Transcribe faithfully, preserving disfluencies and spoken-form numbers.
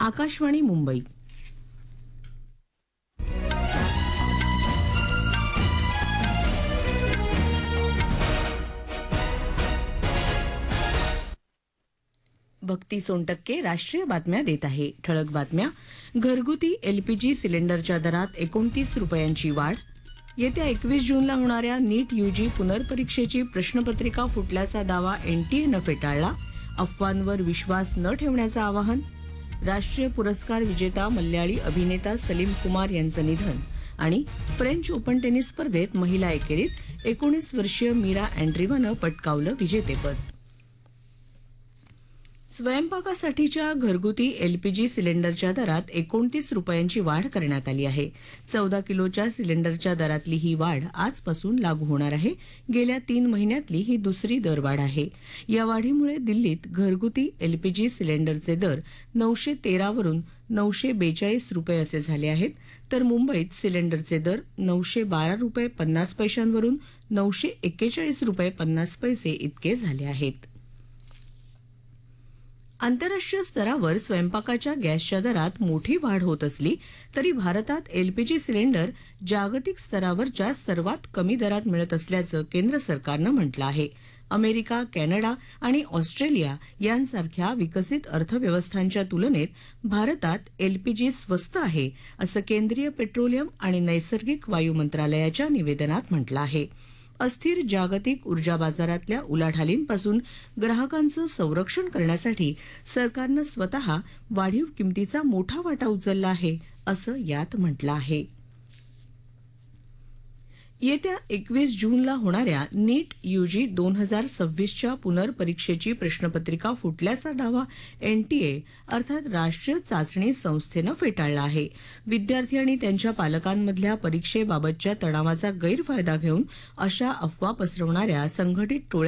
आकाशवाणी मुंबई. भक्ती सोनटक्के राष्ट्रीय बातम्या देत आहे. ठळक बातम्या. घरगुती एलपीजी सिलेंडरच्या दरात एकोणतीस रुपयांची वाढ. येत्या एकवीस जूनला होणाऱ्या नीट यूजी पुनर्परीक्षेची प्रश्नपत्रिका फुटल्याचा दावा एनटीएनं फेटाळला. अफवांवर विश्वास न ठेवण्याचं आवाहन. राष्ट्रीय पुरस्कार विजेता मल्याळी अभिनेता सलीम कुमार यांचं निधन. आणि फ्रेंच ओपन टेनिस स्पर्धेत महिला एकेरीत एकोणीस वर्षीय मीरा अँड्रीवानं पटकावलं विजेतेपद. स्वयंपाकासाठीच्या घरगुती एलपीजी सिलेंडरच्या दरात एकोणतीस रुपयांची वाढ करण्यात आली आहे. चौदा किलोच्या सिलेंडरच्या दरातली ही वाढ आजपासून लागू होणार आहे. गेल्या तीन महिन्यातली ही दुसरी दरवाढ आहे. या वाढीमुळे दिल्लीत घरगुती एलपीजी सिलेंडरचे दर नऊशे तेरा वरून नऊशे बेचाळीस रुपये असे झाले आहेत, तर मुंबईत सिलेंडरचे दर नऊशे बारा रुपये पन्नास पैशांवरून नऊशे एक्केचाळीस रुपये पन्नास पैसे इतके झाले आहेत. आंतरराष्ट्रीय स्तरावर स्वयंपाकाच्या गॅसच्या दरात मोठी वाढ होत असली तरी भारतात एलपीजी सिलेंडर जागतिक स्तरावरच्या सर्वात कमी दरात मिळत असल्याचं केंद्र सरकारनं म्हटलं आहे. अमेरिका, कॅनडा आणि ऑस्ट्रेलिया यांसारख्या विकसित अर्थव्यवस्थांच्या तुलनेत भारतात एलपीजी स्वस्त आहे, असं केंद्रीय पेट्रोलियम आणि नैसर्गिक वायू मंत्रालयाच्या निवेदनात म्हटलं आहे. अस्थिर जागतिक ऊर्जा बाजारातल्या उलाढालींपासून ग्राहकांचं संरक्षण करण्यासाठी सरकारनं स्वतः वाढीव किमतीचा मोठा वाटा उचलला आहे, असं यात म्हटलं आहे. येत्या एकवीस जूनला होणाऱ्या नीट यूजी दोन हजार सव्वीसच्या पुनर्परीक्षेची प्रश्नपत्रिका फुटल्याचा दावा एनटीए अर्थात राष्ट्रीय चाचणी संस्थेनं फेटाळला आहे. विद्यार्थी आणि त्यांच्या पालकांमधल्या परीक्षेबाबतच्या तणावाचा गैरफायदा घेऊन अशा अफवा पसरवणाऱ्या संघटित टोळ्या